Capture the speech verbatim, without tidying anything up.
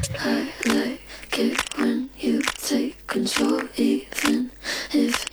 I like it when you take control, even if